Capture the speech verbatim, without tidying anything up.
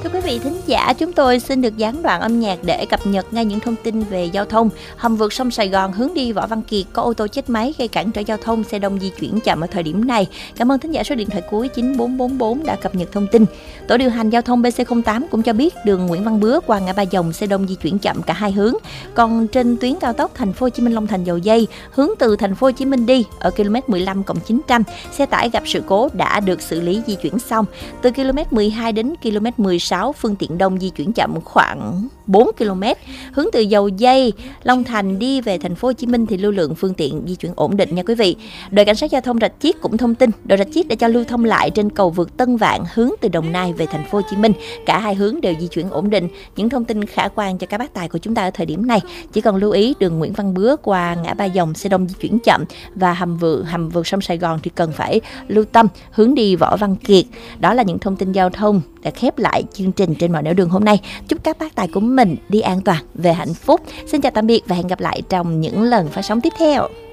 Thưa quý vị thính giả, chúng tôi xin được gián đoạn âm nhạc để cập nhật ngay những thông tin về giao thông. Hầm vượt sông Sài Gòn hướng đi Võ Văn Kiệt có ô tô chết máy gây cản trở giao thông, xe đông di chuyển chậm ở thời điểm này. Cảm ơn thính giả số điện thoại cuối chín bốn bốn bốn đã cập nhật thông tin. Tổ điều hành giao thông bê xê không tám cũng cho biết đường Nguyễn Văn Bứa qua ngã Ba Dòng xe đông di chuyển chậm cả hai hướng. Còn trên tuyến cao tốc Thành phố Hồ Chí Minh Long Thành Dầu Giây hướng từ Thành phố Hồ Chí Minh đi ở km mười lăm cộng chín trăm, xe tải gặp sự cố đã được xử lý di chuyển xong. Từ km mười hai đến km mười sáu, phương tiện đông di chuyển chậm khoảng bốn ki lô mét. Hướng từ Dầu Giây, Long Thành đi về Thành phố Hồ Chí Minh thì lưu lượng phương tiện di chuyển ổn định nha quý vị. Đội cảnh sát giao thông Rạch Chiếc cũng thông tin, đội Rạch Chiếc đã cho lưu thông lại trên cầu vượt Tân Vạn hướng từ Đồng Nai về Thành phố Hồ Chí Minh. Cả hai hướng đều di chuyển ổn định. Những thông tin khả quan cho các bác tài của chúng ta ở thời điểm này. Chỉ cần lưu ý đường Nguyễn Văn Bứa qua ngã Ba Dòng xe đông di chuyển chậm và hầm vượt hầm vượt sông Sài Gòn thì cần phải lưu tâm hướng đi Võ Văn Kiệt. Đó là những thông tin giao thông đã khép lại chương trình Trên Mọi Nẻo Đường hôm nay. Chúc các bác tài của mình đi an toàn, về hạnh phúc. Xin chào tạm biệt và hẹn gặp lại trong những lần phát sóng tiếp theo.